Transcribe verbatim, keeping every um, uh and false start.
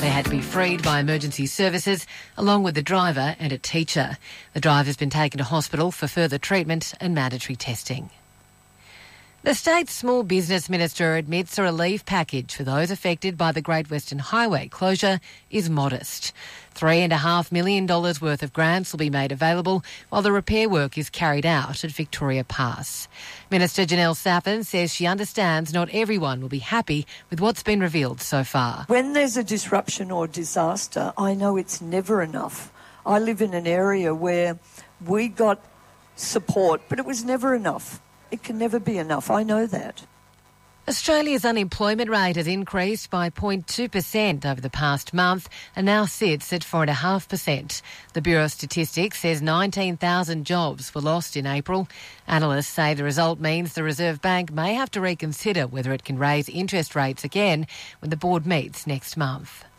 They had to be freed by emergency services, along with the driver and a teacher. The driver's been taken to hospital for further treatment and mandatory testing. The state's small business minister admits a relief package for those affected by the Great Western Highway closure is modest. Three and a half million dollars worth of grants will be made available while the repair work is carried out at Victoria Pass. Minister Janelle Saffin says she understands not everyone will be happy with what's been revealed so far. When there's a disruption or disaster, I know it's never enough. I live in an area where we got support, but it was never enough. It can never be enough. I know that. Australia's unemployment rate has increased by zero point two percent over the past month and now sits at four point five percent. The Bureau of Statistics says nineteen thousand jobs were lost in April. Analysts say the result means the Reserve Bank may have to reconsider whether it can raise interest rates again when the board meets next month.